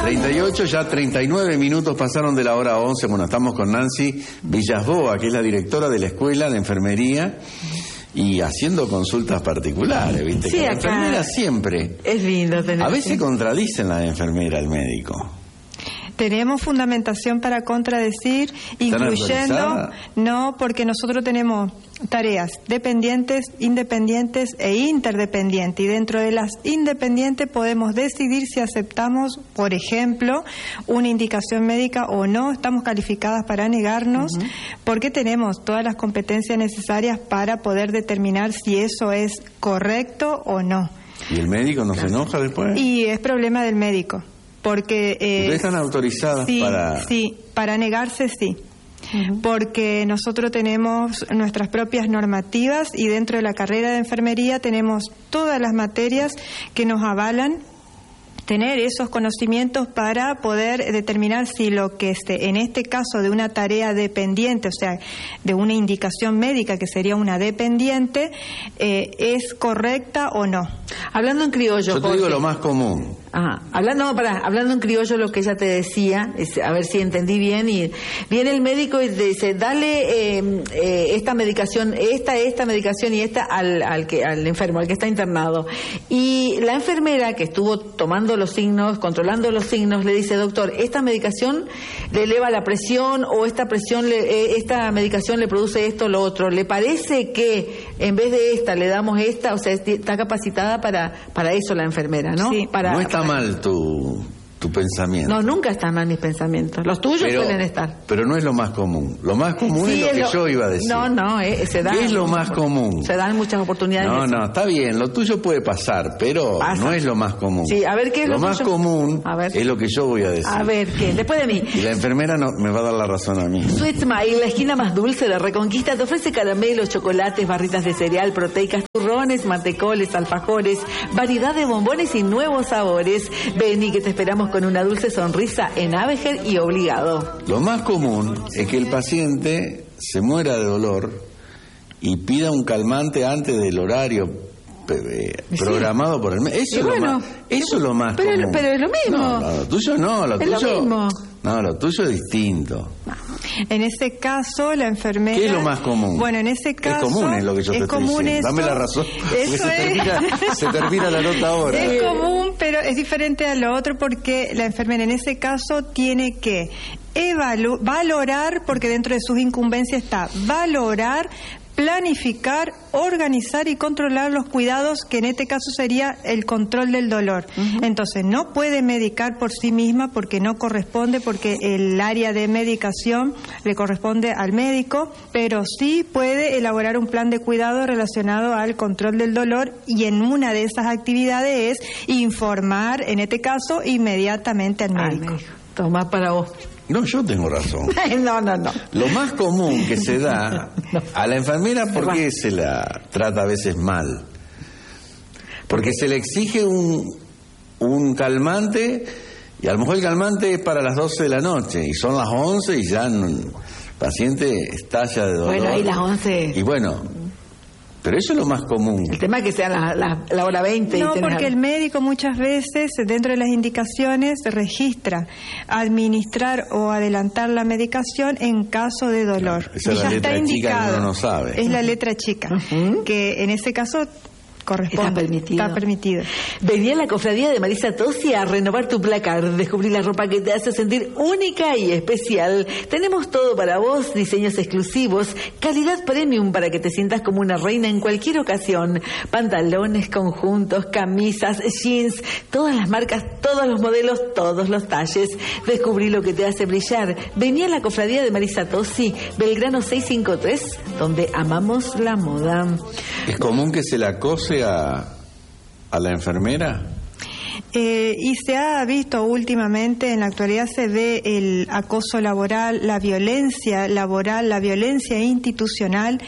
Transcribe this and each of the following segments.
38, ya 39 minutos pasaron de la hora 11. Bueno, estamos con Nancy Villasboa, que es la directora de la Escuela de Enfermería, y haciendo consultas particulares, ¿viste? Sí, que la acá enfermera siempre... es lindo tener... A veces contradicen la enfermera al médico. Tenemos fundamentación para contradecir, incluyendo, no, porque nosotros tenemos tareas dependientes, independientes e interdependientes, y dentro de las independientes podemos decidir si aceptamos, por ejemplo, una indicación médica o no. Estamos calificadas para negarnos, porque tenemos todas las competencias necesarias para poder determinar si eso es correcto o no. ¿Y el médico no se enoja después? Y es problema del médico. Porque ¿ustedes están autorizadas para...? Sí, para negarse sí. Porque nosotros tenemos nuestras propias normativas y dentro de la carrera de enfermería tenemos todas las materias que nos avalan tener esos conocimientos para poder determinar si lo que en este caso de una tarea dependiente, o sea, de una indicación médica que sería una dependiente, es correcta o no. Hablando en criollo, yo te digo lo más común. Hablando en criollo, lo que ella te decía, a ver si entendí bien, y viene el médico y te dice, dale esta medicación, esta medicación y esta al enfermo, al que está internado. Y la enfermera que estuvo tomando los signos, controlando los signos, le dice, doctor, esta medicación le eleva la presión, o esta medicación le produce esto o lo otro. ¿Le parece que en vez de esta le damos esta? O sea, está capacitada para eso la enfermera, ¿no? Sí. No está mal tu pensamiento. No, nunca están mal mis pensamientos. Los tuyos suelen estar. Pero no es lo más común. Lo más común es lo que yo iba a decir. No, se dan. ¿Qué es lo más común? Se dan muchas oportunidades. No, está bien. Lo tuyo puede pasar, pero no es lo más común. Sí, a ver qué es lo más común. Es lo que yo voy a decir. A ver, ¿qué? Después de mí. Y la enfermera me va a dar la razón a mí. Sweet Smile, la esquina más dulce de Reconquista, te ofrece caramelos, chocolates, barritas de cereal, proteicas, turrones, mantecoles, alfajores, variedad de bombones y nuevos sabores. Vení, que te esperamos con una dulce sonrisa en Abeger y Obligado. Lo más común es que el paciente se muera de dolor y pida un calmante antes del horario programado por el médico. Eso es lo más común. Pero es lo mismo. No, lo tuyo no, lo tuyo. Lo mismo. No, lo tuyo es distinto. En ese caso, la enfermera... ¿Qué es lo más común? Bueno, en ese caso... Es común, es lo que yo te estoy diciendo. Dame la razón. Se termina la nota ahora. Es común, pero es diferente a lo otro, porque la enfermera en ese caso tiene que valorar, porque dentro de sus incumbencias está valorar, planificar, organizar y controlar los cuidados, que en este caso sería el control del dolor. Entonces no puede medicar por sí misma, porque no corresponde, porque el área de medicación le corresponde al médico, pero sí puede elaborar un plan de cuidado relacionado al control del dolor, y en una de esas actividades es informar, en este caso, inmediatamente al médico. Toma para vos. No, yo tengo razón. No. Lo más común que se da a la enfermera, ¿por qué se la trata a veces mal? Porque se le exige un calmante, y a lo mejor el calmante es para las 12 de la noche, y son las 11 y ya el paciente estalla de dolor. Bueno, ahí las 11... Y bueno... Pero eso es lo más común. El tema es que sea la hora 20. No, porque el médico muchas veces, dentro de las indicaciones, registra administrar o adelantar la medicación en caso de dolor. Claro, esa es la letra chica que uno no sabe. Es la letra chica, que en ese caso... corresponde. Está permitido. Vení a la cofradía de Marisa Tosi a renovar tu placar. Descubrí la ropa que te hace sentir única y especial. Tenemos todo para vos, diseños exclusivos, calidad premium para que te sientas como una reina en cualquier ocasión. Pantalones, conjuntos, camisas, jeans, todas las marcas, todos los modelos, todos los talles. Descubrí lo que te hace brillar. Vení a la cofradía de Marisa Tosi, Belgrano 653, donde amamos la moda. ¿Es común que se la acose a la enfermera? Y se ha visto últimamente, en la actualidad se ve el acoso laboral, la violencia laboral, la violencia institucional,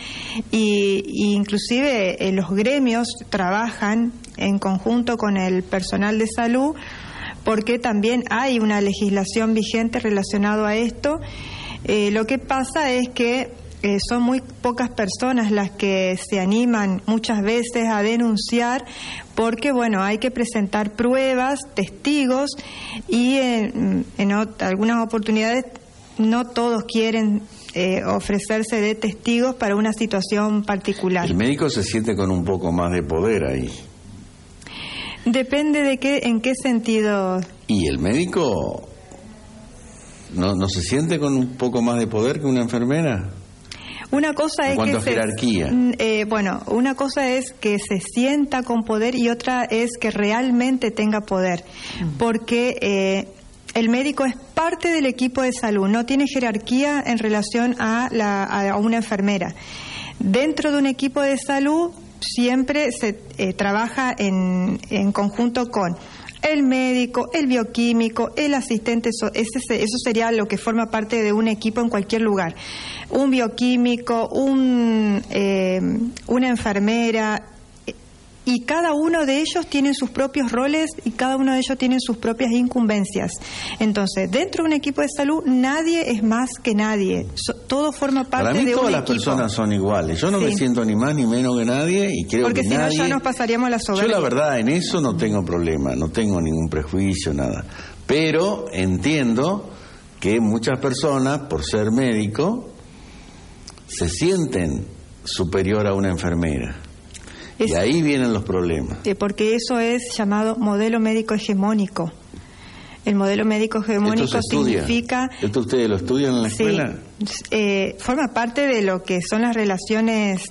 y inclusive los gremios trabajan en conjunto con el personal de salud, porque también hay una legislación vigente relacionada a esto. Lo que pasa es que son muy pocas personas las que se animan muchas veces a denunciar, porque bueno, hay que presentar pruebas, testigos, y en algunas oportunidades no todos quieren ofrecerse de testigos para una situación particular. El médico se siente con un poco más de poder ahí. Depende de en qué sentido. Y el médico no se siente con un poco más de poder que una enfermera. Una cosa es que jerarquía. Una cosa es que se sienta con poder y otra es que realmente tenga poder, porque el médico es parte del equipo de salud, no tiene jerarquía en relación a una enfermera. Dentro de un equipo de salud siempre se trabaja en conjunto con el médico, el bioquímico, el asistente, eso sería lo que forma parte de un equipo en cualquier lugar. Un bioquímico, una enfermera, y cada uno de ellos tiene sus propios roles y cada uno de ellos tiene sus propias incumbencias. Entonces, dentro de un equipo de salud, nadie es más que nadie. Todo forma parte de un equipo. Para mí todas las personas son iguales. Yo no me siento ni más ni menos que nadie y creo porque que si nadie... no ya nos pasaríamos la soberbia. Yo la verdad en eso no tengo problema, no tengo ningún prejuicio, nada. Pero entiendo que muchas personas, por ser médico, se sienten superior a una enfermera. Y ahí vienen los problemas. Porque eso es llamado modelo médico hegemónico. El modelo médico hegemónico significa... ¿Esto ustedes lo estudian en la escuela? Forma parte de lo que son las relaciones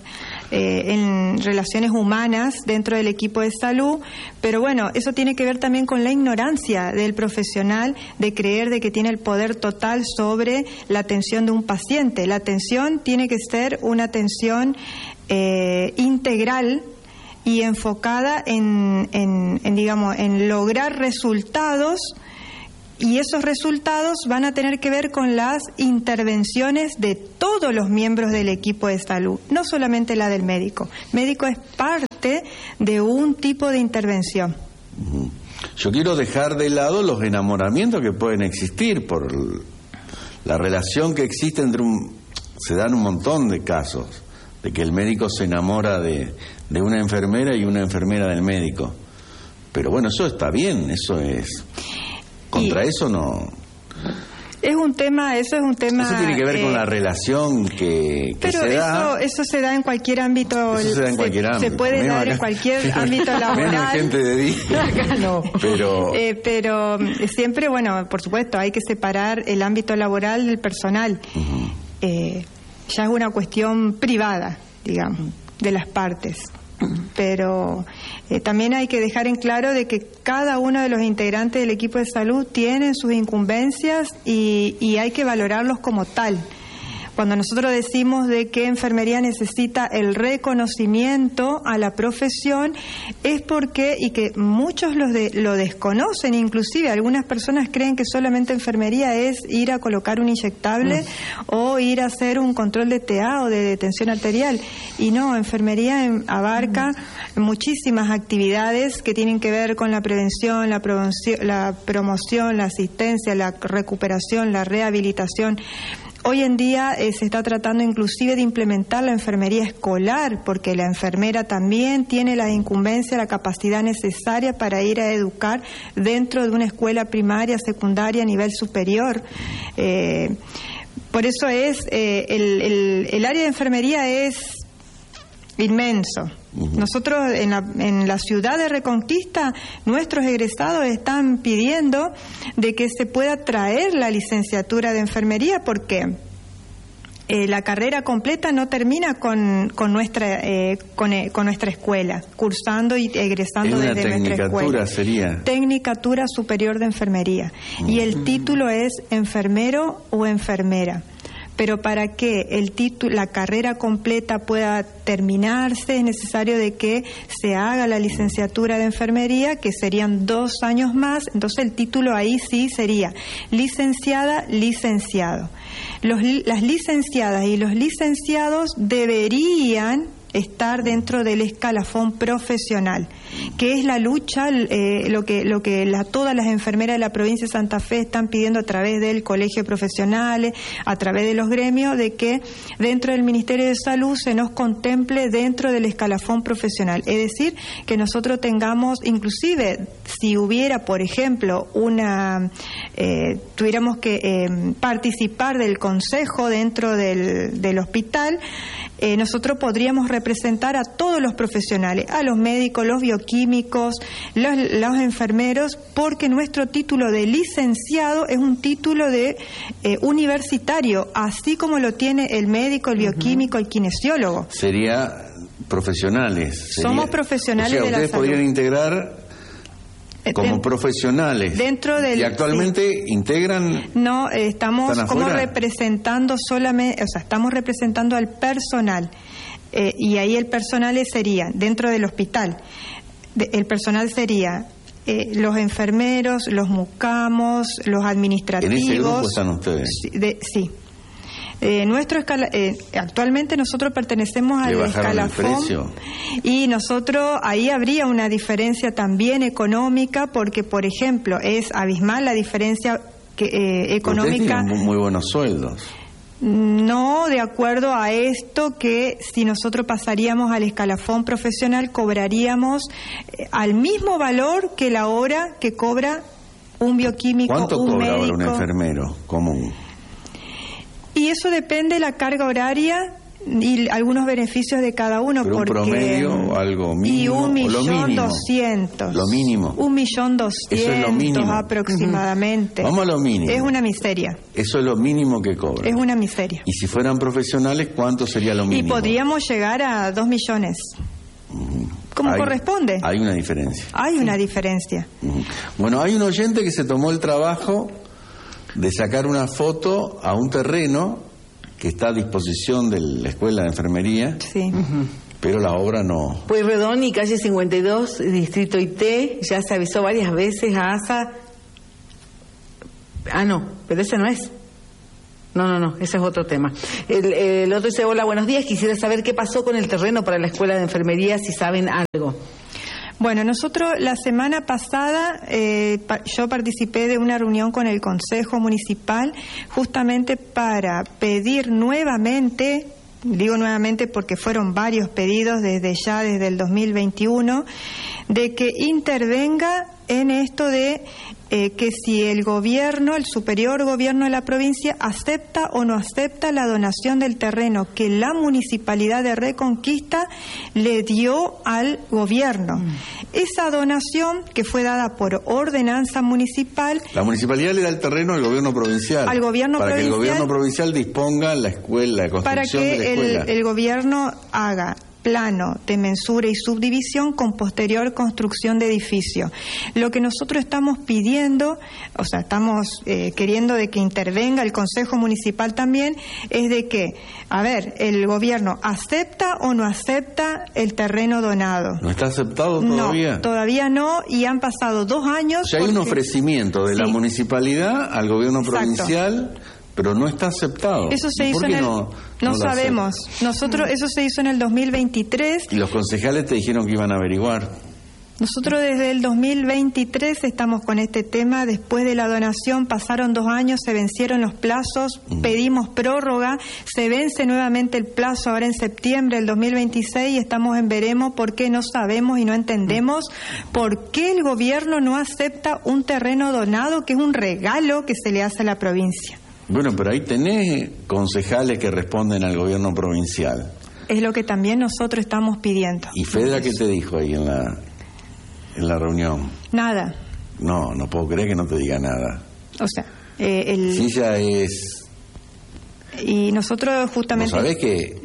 humanas dentro del equipo de salud, pero bueno, eso tiene que ver también con la ignorancia del profesional de creer de que tiene el poder total sobre la atención de un paciente. La atención tiene que ser una atención integral y enfocada en lograr resultados, y esos resultados van a tener que ver con las intervenciones de todos los miembros del equipo de salud, no solamente la del médico. El médico es parte de un tipo de intervención. Yo quiero dejar de lado los enamoramientos que pueden existir por la relación que existe se dan un montón de casos de que el médico se enamora de una enfermera y una enfermera del médico. Pero bueno, eso está bien, eso es... Contra eso no... Eso es un tema... Eso tiene que ver con la relación que se da. Pero eso se da en cualquier ámbito. Eso se da en cualquier ámbito. Se puede dar en cualquier ámbito laboral. Menos gente de día. Acá no. Pero siempre, bueno, por supuesto, hay que separar el ámbito laboral del personal. Ya es una cuestión privada, digamos, de las partes. Pero también hay que dejar en claro de que cada uno de los integrantes del equipo de salud tienen sus incumbencias y hay que valorarlos como tal. Cuando nosotros decimos de que enfermería necesita el reconocimiento a la profesión, es porque, y que muchos lo desconocen, inclusive algunas personas creen que solamente enfermería es ir a colocar un inyectable o ir a hacer un control de TA o de tensión arterial. Y no, enfermería abarca muchísimas actividades que tienen que ver con la prevención, la promoción, la asistencia, la recuperación, la rehabilitación. Hoy en día se está tratando inclusive de implementar la enfermería escolar, porque la enfermera también tiene la incumbencia, la capacidad necesaria para ir a educar dentro de una escuela primaria, secundaria, a nivel superior. Por eso el área de enfermería es inmenso. Nosotros en la ciudad de Reconquista, nuestros egresados están pidiendo de que se pueda traer la licenciatura de enfermería, porque la carrera completa no termina con nuestra escuela, cursando y egresando desde nuestra escuela. Sería Tecnicatura Superior de Enfermería. Y el título es enfermero o enfermera. Pero para que la carrera completa pueda terminarse, es necesario de que se haga la licenciatura de enfermería, que serían 2 años más. Entonces el título ahí sí sería licenciada, licenciado. Las licenciadas y los licenciados deberían estar dentro del escalafón profesional. que es la lucha, lo que todas las enfermeras de la provincia de Santa Fe están pidiendo a través del colegio de profesionales, a través de los gremios, de que dentro del Ministerio de Salud se nos contemple dentro del escalafón profesional. Es decir, que nosotros tengamos, inclusive, si hubiera, por ejemplo, tuviéramos que participar del consejo dentro del hospital, nosotros podríamos representar a todos los profesionales, a los médicos, los bioquímicos, los enfermeros, porque nuestro título de licenciado es un título de universitario, así como lo tiene el médico, el bioquímico, el kinesiólogo. Sería profesionales. Somos profesionales de la salud. Ustedes podrían integrar como profesionales dentro del, y actualmente sí. Integran. No, estamos como representando solamente, o sea, estamos representando al personal, y ahí el personal sería dentro del hospital. El personal sería los enfermeros, los mucamos, los administrativos. ¿En ese grupo están ustedes? Sí. Actualmente nosotros pertenecemos al escalafón y nosotros ahí habría una diferencia también económica, porque por ejemplo es abismal la diferencia económica. Ustedes tienen muy buenos sueldos. No, de acuerdo a esto, que si nosotros pasaríamos al escalafón profesional cobraríamos al mismo valor que la hora que cobra un bioquímico, ¿cuánto un cobra médico? Un enfermero común? Y eso depende de la carga horaria y algunos beneficios de cada uno. Pero porque un promedio, algo mínimo. Y 1.200.000. Lo mínimo. 1.200.000 aproximadamente. Vamos a lo mínimo. Es una miseria. Eso es lo mínimo que cobran. Es una miseria. Y si fueran profesionales, ¿cuánto sería lo mínimo? Y podríamos llegar a 2 millones. Como corresponde. Hay una diferencia. Hay una diferencia. Bueno, hay un oyente que se tomó el trabajo de sacar una foto a un terreno que está a disposición de la Escuela de Enfermería, sí. Pero la obra no. Pueyrredón y calle 52, distrito IT, ya se avisó varias veces a ASA. No, pero ese no es. No, ese es otro tema. El otro dice: hola, buenos días, quisiera saber qué pasó con el terreno para la Escuela de Enfermería, si saben algo. Bueno, nosotros la semana pasada yo participé de una reunión con el Consejo Municipal justamente para pedir nuevamente, digo nuevamente porque fueron varios pedidos desde el 2021, de que intervenga en esto de que si el gobierno, el superior gobierno de la provincia, acepta o no acepta la donación del terreno que la municipalidad de Reconquista le dio al gobierno. Esa donación, que fue dada por ordenanza municipal. La municipalidad le da el terreno al gobierno provincial. Al gobierno para provincial. Que el gobierno provincial disponga la escuela, la construcción de la escuela. Para que el gobierno haga plano de mensura y subdivisión con posterior construcción de edificio. Lo que nosotros estamos pidiendo, o sea, estamos queriendo de que intervenga el Consejo Municipal también, es de que, a ver, el gobierno acepta o no acepta el terreno donado. ¿No está aceptado todavía? No, todavía no, y han pasado 2 años. O sea, hay un ofrecimiento de la municipalidad al gobierno provincial. Pero no está aceptado. Eso se hizo no sabemos. Nosotros, eso se hizo en el 2023. Y los concejales te dijeron que iban a averiguar. Nosotros desde el 2023 estamos con este tema. Después de la donación pasaron 2 años, se vencieron los plazos, pedimos prórroga, se vence nuevamente el plazo ahora en septiembre del 2026 y estamos en veremos porque no sabemos y no entendemos por qué el gobierno no acepta un terreno donado, que es un regalo que se le hace a la provincia. Bueno, pero ahí tenés concejales que responden al gobierno provincial. Es lo que también nosotros estamos pidiendo. ¿Y Fedra qué te dijo ahí en la reunión? Nada. No puedo creer que no te diga nada. O sea, sí, ya es... Y nosotros justamente... ¿No sabés que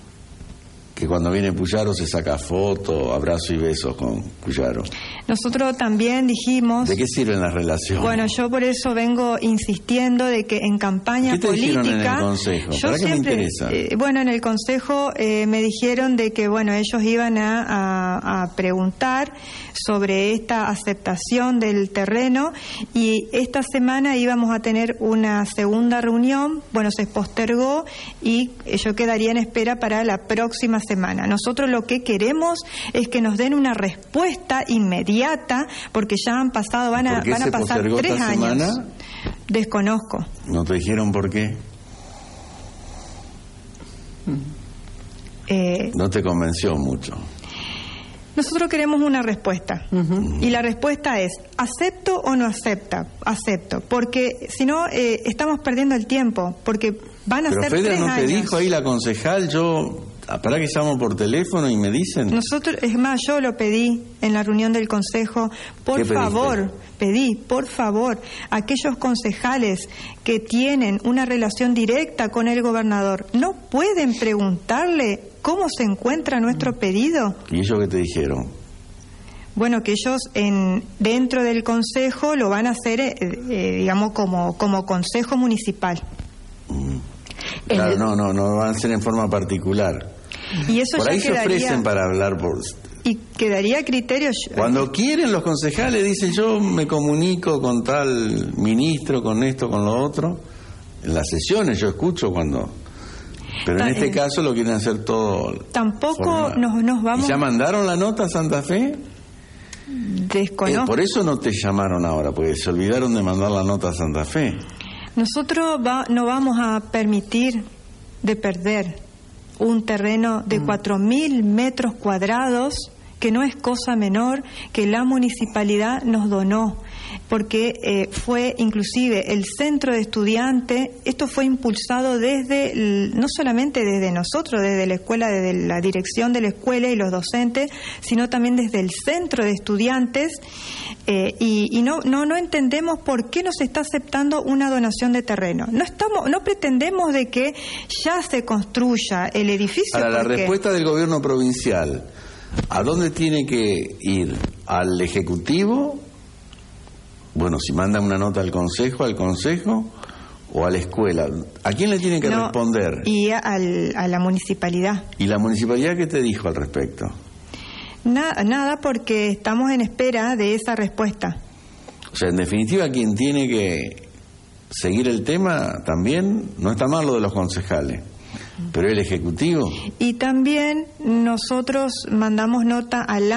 cuando viene Puyaro se saca foto, abrazo y besos con Puyaro? Nosotros también dijimos... ¿De qué sirven las relaciones? Bueno, yo por eso vengo insistiendo de que en campaña política... ¿Qué te dijeron en el consejo? ¿Para qué me interesa? Bueno, en el consejo me dijeron de que, bueno, ellos iban a preguntar sobre esta aceptación del terreno y esta semana íbamos a tener una segunda reunión. Bueno, se postergó y yo quedaría en espera para la próxima semana. Nosotros lo que queremos es que nos den una respuesta inmediata, porque ya han pasado, van a pasar 3 años. Semana? Desconozco. ¿No te dijeron por qué? No te convenció mucho. Nosotros queremos una respuesta. Y la respuesta es: ¿acepto o no acepta? Acepto, porque si no estamos perdiendo el tiempo, porque van a ser 3 años. Pero Fede, ¿no te dijo ahí la concejal? ¿Para que llamo por teléfono y me dicen? Nosotros, es más, yo lo pedí en la reunión del consejo. Por favor, por favor, aquellos concejales que tienen una relación directa con el gobernador, ¿no pueden preguntarle cómo se encuentra nuestro pedido? ¿Y ellos qué te dijeron? Bueno, que ellos dentro del consejo lo van a hacer, digamos, como consejo municipal. Claro, no lo van a hacer en forma particular. Y eso por ya ahí quedaría, se ofrecen para hablar por... Y quedaría a criterio... Cuando quieren los concejales dicen: yo me comunico con tal ministro, con esto, con lo otro. En las sesiones yo escucho cuando... Pero en este caso lo quieren hacer todo... Tampoco nos vamos... ¿Y ya mandaron la nota a Santa Fe? Desconozco. Por eso no te llamaron ahora, porque se olvidaron de mandar la nota a Santa Fe. Nosotros no vamos a permitir de perder un terreno de 4.000 metros cuadrados, que no es cosa menor, que la municipalidad nos donó, porque fue inclusive el centro de estudiantes. Esto fue impulsado no solamente desde nosotros, desde la escuela, desde la dirección de la escuela y los docentes, sino también desde el centro de estudiantes, y no entendemos por qué no se está aceptando una donación de terreno. No pretendemos de que ya se construya el edificio. Ahora, la respuesta del gobierno provincial, ¿a dónde tiene que ir? ¿Al Ejecutivo? Bueno, si mandan una nota al Consejo o a la escuela. ¿A quién le tienen que responder? Y a la municipalidad. ¿Y la municipalidad qué te dijo al respecto? Nada, porque estamos en espera de esa respuesta. O sea, en definitiva, quien tiene que seguir el tema también, no está mal lo de los concejales, pero el Ejecutivo. Y también nosotros mandamos nota a la